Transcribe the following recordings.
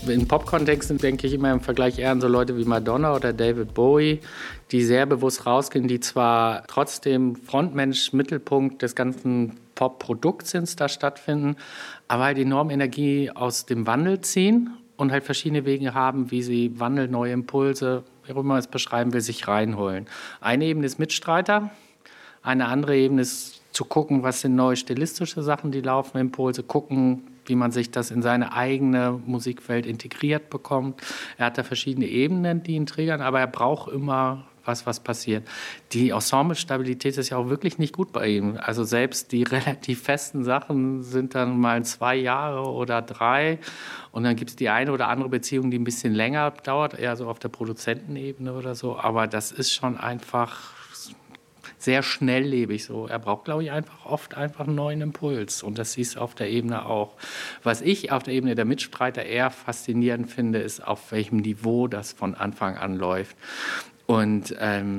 In Pop-Kontexten denke ich immer im Vergleich eher an so Leute wie Madonna oder David Bowie, die sehr bewusst rausgehen, die zwar trotzdem Frontmensch, Mittelpunkt des ganzen Pop-Produkts sind, da stattfinden, aber halt enorm Energie aus dem Wandel ziehen und halt verschiedene Wege haben, wie sie Wandel, neue Impulse, wie auch immer man es beschreiben will, sich reinholen. Eine Ebene ist Mitstreiter, eine andere Ebene ist zu gucken, was sind neue stilistische Sachen, die laufen, Impulse, gucken, wie man sich das in seine eigene Musikwelt integriert bekommt. Er hat da verschiedene Ebenen, die ihn triggern, aber er braucht immer was passiert. Die Ensemble-Stabilität ist ja auch wirklich nicht gut bei ihm. Also selbst die relativ festen Sachen sind dann mal 2 Jahre oder 3 und dann gibt es die eine oder andere Beziehung, die ein bisschen länger dauert, eher so auf der Produzentenebene oder so, aber das ist schon einfach sehr schnelllebig so. Er braucht, glaube ich, oft einen neuen Impuls. Und das siehst du auf der Ebene auch. Was ich auf der Ebene der Mitstreiter eher faszinierend finde, ist, auf welchem Niveau das von Anfang an läuft. Und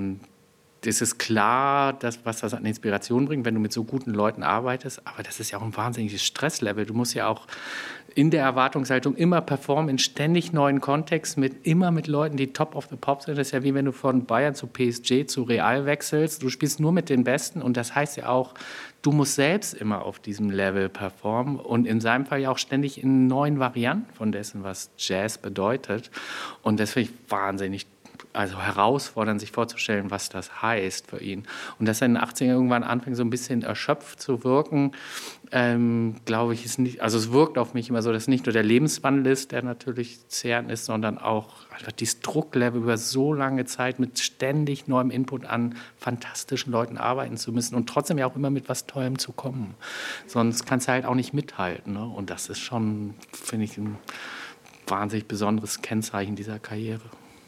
es ist klar, was das an Inspiration bringt, wenn du mit so guten Leuten arbeitest. Aber das ist ja auch ein wahnsinniges Stresslevel. Du musst ja auch in der Erwartungshaltung immer performen, in ständig neuen Kontexten, immer mit Leuten, die top of the pop sind. Das ist ja wie wenn du von Bayern zu PSG zu Real wechselst. Du spielst nur mit den Besten und das heißt ja auch, du musst selbst immer auf diesem Level performen und in seinem Fall ja auch ständig in neuen Varianten von dessen, was Jazz bedeutet. Und das finde ich wahnsinnig herausfordernd, sich vorzustellen, was das heißt für ihn. Und dass er in den 80ern irgendwann anfängt, so ein bisschen erschöpft zu wirken, glaube ich, ist nicht, also es wirkt auf mich immer so, dass nicht nur der Lebenswandel ist, der natürlich zehrend ist, sondern auch einfach dieses Drucklevel über so lange Zeit mit ständig neuem Input an fantastischen Leuten arbeiten zu müssen und trotzdem ja auch immer mit was Tollem zu kommen. Sonst kannst du halt auch nicht mithalten. Ne? Und das ist schon, finde ich, ein wahnsinnig besonderes Kennzeichen dieser Karriere.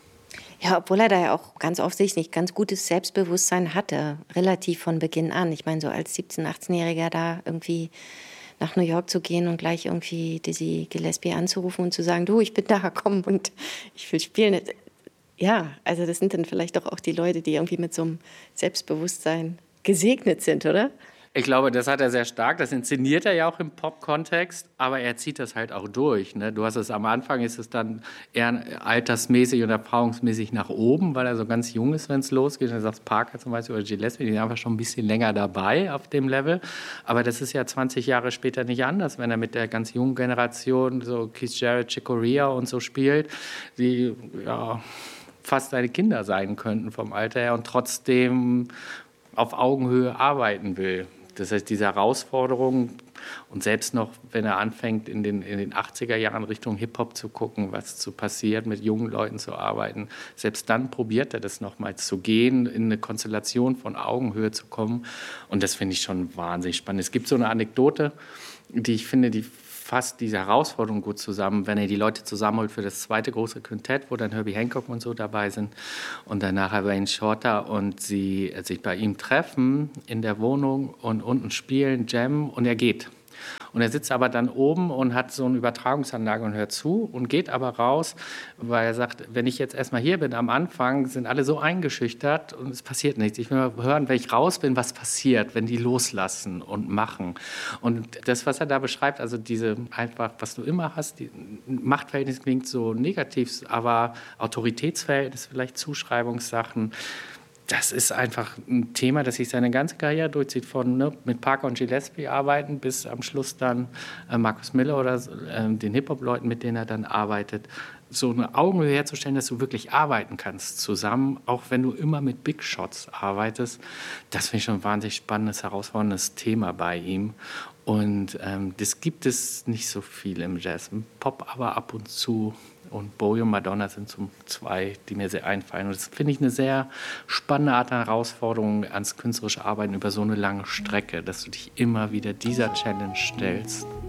Ja, obwohl er da ja auch ganz offensichtlich ganz gutes Selbstbewusstsein hatte, relativ von Beginn an. Ich meine, so als 17-, 18-Jähriger da irgendwie nach New York zu gehen und gleich irgendwie Dizzy Gillespie anzurufen und zu sagen, du, ich bin da, komm und ich will spielen. Ja, also das sind dann vielleicht doch auch die Leute, die irgendwie mit so einem Selbstbewusstsein gesegnet sind, oder? Ich glaube, das hat er sehr stark. Das inszeniert er ja auch im Pop-Kontext, aber er zieht das halt auch durch. Ne? Du hast es am Anfang, ist es dann eher altersmäßig und erfahrungsmäßig nach oben, weil er so ganz jung ist, wenn es losgeht. Du sagst Parker zum Beispiel oder Gillespie, die sind einfach schon ein bisschen länger dabei auf dem Level. Aber das ist ja 20 Jahre später nicht anders, wenn er mit der ganz jungen Generation, so Keith Jarrett, Chick Corea und so spielt, die ja fast seine Kinder sein könnten vom Alter her und trotzdem auf Augenhöhe arbeiten will. Das heißt, diese Herausforderung und selbst noch, wenn er anfängt, in den 80er Jahren Richtung Hip-Hop zu gucken, was so passiert, mit jungen Leuten zu arbeiten, selbst dann probiert er das nochmals zu gehen, in eine Konstellation von Augenhöhe zu kommen. Und das finde ich schon wahnsinnig spannend. Es gibt so eine Anekdote, die ich finde, die fasst diese Herausforderung gut zusammen, wenn er die Leute zusammenholt für das zweite große Quintett, wo dann Herbie Hancock und so dabei sind und danach Wayne Shorter und sie sich bei ihm treffen in der Wohnung und unten spielen, jammen und er geht. Und er sitzt aber dann oben und hat so eine Übertragungsanlage und hört zu und geht aber raus, weil er sagt, wenn ich jetzt erstmal hier bin am Anfang, sind alle so eingeschüchtert und es passiert nichts. Ich will mal hören, wenn ich raus bin, was passiert, wenn die loslassen und machen. Und das, was er da beschreibt, also diese einfach, was du immer hast, die Machtverhältnis klingt so negativ, aber Autoritätsverhältnis, vielleicht Zuschreibungssachen, das ist einfach ein Thema, das sich seine ganze Karriere durchzieht, von mit Parker und Gillespie arbeiten bis am Schluss dann Marcus Miller oder den Hip-Hop-Leuten, mit denen er dann arbeitet. So eine Augenhöhe herzustellen, dass du wirklich arbeiten kannst zusammen, auch wenn du immer mit Big Shots arbeitest, das finde ich schon ein wahnsinnig spannendes, herausforderndes Thema bei ihm. Und das gibt es nicht so viel im Jazz. Im Pop aber ab und zu. Und Bowie und Madonna sind so 2, die mir sehr einfallen. Und das finde ich eine sehr spannende Art der Herausforderung ans künstlerische Arbeiten über so eine lange Strecke, dass du dich immer wieder dieser Challenge stellst.